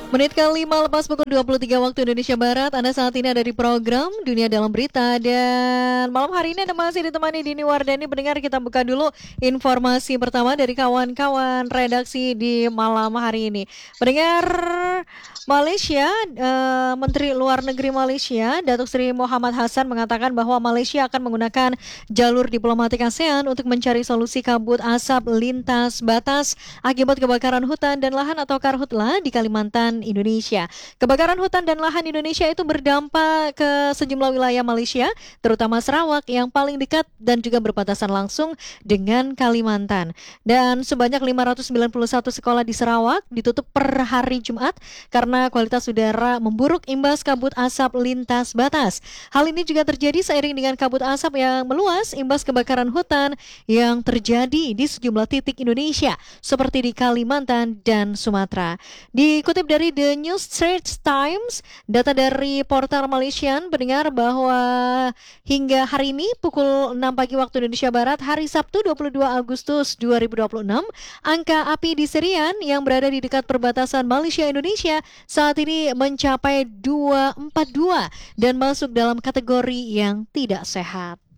Menit ke-5 lepas pukul 23 waktu Indonesia Barat. Anda saat ini ada di program Dunia Dalam Berita. Dan malam hari ini Anda masih ditemani Dini Wardani. Pendengar, kita buka dulu informasi pertama dari kawan-kawan redaksi di malam hari ini. Pendengar, Malaysia, Menteri Luar Negeri Malaysia, Datuk Seri Mohamad Hassan mengatakan bahwa Malaysia akan menggunakan jalur diplomatik ASEAN untuk mencari solusi kabut asap lintas batas akibat kebakaran hutan dan lahan atau karhutla di Kalimantan, Indonesia. Kebakaran hutan dan lahan Indonesia itu berdampak ke sejumlah wilayah Malaysia, terutama Sarawak yang paling dekat dan juga berbatasan langsung dengan Kalimantan. Dan sebanyak 591 sekolah di Sarawak ditutup per hari Jumat karena kualitas udara memburuk imbas kabut asap lintas batas. Hal ini juga terjadi seiring dengan kabut asap yang meluas imbas kebakaran hutan yang terjadi di sejumlah titik Indonesia seperti di Kalimantan dan Sumatera. Dikutip dari The New Straits Times, data dari portal Malaysian mendengar bahwa hingga hari ini pukul 6 pagi waktu Indonesia Barat, hari Sabtu 22 Agustus 2026, angka api di Serian yang berada di dekat perbatasan Malaysia-Indonesia saat ini mencapai 242 dan masuk dalam kategori yang tidak sehat.